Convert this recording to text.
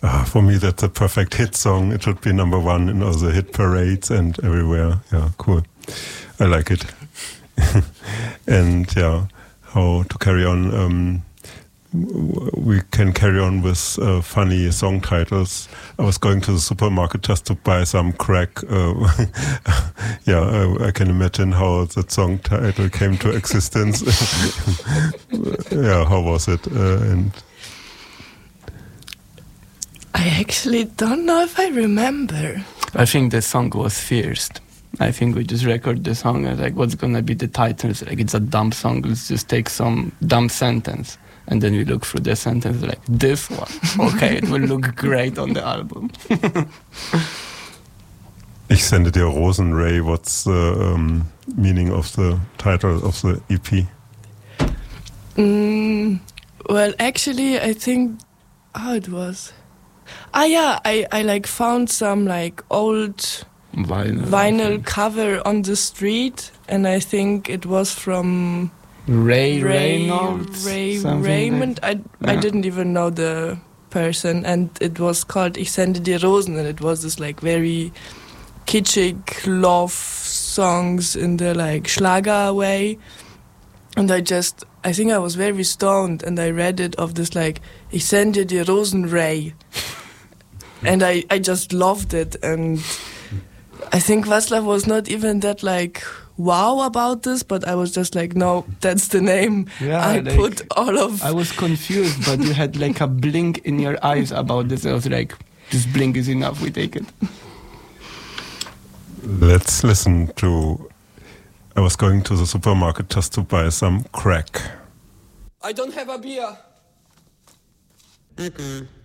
For me, that's a perfect hit song. It should be number one in all the hit parades and everywhere. Yeah, cool. I like it. And yeah, how to carry on. We can carry on with funny song titles. I was going to the supermarket just to buy some crack. I can imagine how that song title came to existence. Yeah, how was it? And I actually don't know if I remember. I think the song was Fierce. I think we just record the song and like, what's gonna be the title? It's like, it's a dumb song. Let's just take some dumb sentence. And then we look through the sentence like, this one. Okay, it will look great on the album. Ich sende dir Rosenray. What's the meaning of the title of the EP? Well, actually, I think how it was. I like found some like old vinyl cover on the street, and I think it was from Reynolds. Raymond. I didn't even know the person, and it was called Ich sende dir Rosen, and it was this like very kitschig love songs in the like Schlager way. And I think I was very stoned, and I read it of this like Ich sende dir Rosenray. And I just loved it, and I think Václav was not even that like wow about this, but I was just like, no, that's the name. Yeah, I like, put all of... I was confused, but you had like a blink in your eyes about this. I was like, this blink is enough, we take it. Let's listen to... I was going to the supermarket just to buy some crack. I don't have a beer. Okay.